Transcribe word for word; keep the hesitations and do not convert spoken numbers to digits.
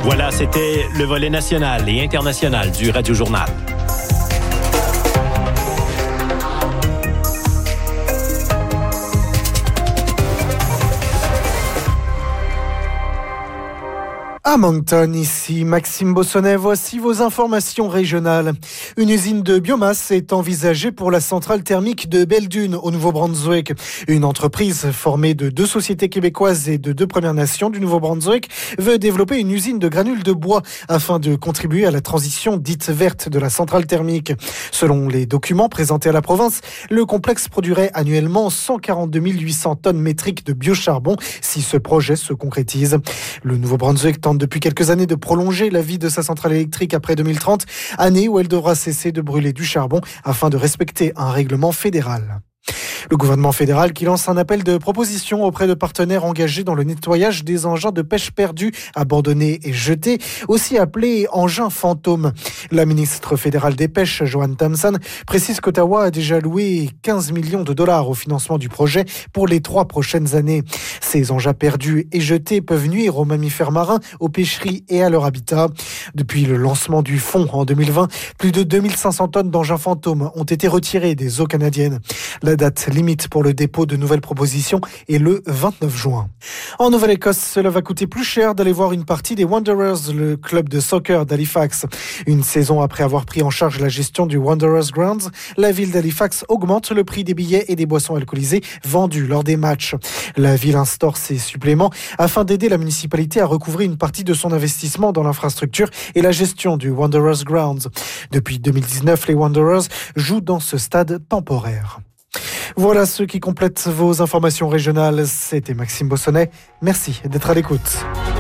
Voilà, c'était le volet national et international du Radio Journal. À Moncton, ici Maxime Bossonnet, voici vos informations régionales. Une usine de biomasse est envisagée pour la centrale thermique de Belle-Dune au Nouveau-Brunswick. Une entreprise formée de deux sociétés québécoises et de deux Premières Nations du Nouveau-Brunswick veut développer une usine de granules de bois afin de contribuer à la transition dite verte de la centrale thermique. Selon les documents présentés à la province, le complexe produirait annuellement cent quarante-deux mille huit cents tonnes métriques de biocharbon si ce projet se concrétise. Le Nouveau-Brunswick tente depuis quelques années de prolonger la vie de sa centrale électrique après deux mille trente, année où elle devra cesser de brûler du charbon afin de respecter un règlement fédéral. Le gouvernement fédéral qui lance un appel de proposition auprès de partenaires engagés dans le nettoyage des engins de pêche perdus, abandonnés et jetés, aussi appelés engins fantômes. La ministre fédérale des Pêches, Joanne Thompson, précise qu'Ottawa a déjà alloué quinze millions de dollars au financement du projet pour les trois prochaines années. Ces engins perdus et jetés peuvent nuire aux mammifères marins, aux pêcheries et à leur habitat. Depuis le lancement du fonds en deux mille vingt, plus de deux mille cinq cents tonnes d'engins fantômes ont été retirées des eaux canadiennes. La date limite pour le dépôt de nouvelles propositions est le vingt-neuf juin. En Nouvelle-Écosse, cela va coûter plus cher d'aller voir une partie des Wanderers, le club de soccer d'Halifax. Une saison après avoir pris en charge la gestion du Wanderers Grounds, la ville d'Halifax augmente le prix des billets et des boissons alcoolisées vendus lors des matchs. La ville instaure ces suppléments afin d'aider la municipalité à recouvrer une partie de son investissement dans l'infrastructure et la gestion du Wanderers Grounds. Depuis deux mille dix-neuf, les Wanderers jouent dans ce stade temporaire. Voilà ce qui complète vos informations régionales. C'était Maxime Bossonnet. Merci d'être à l'écoute.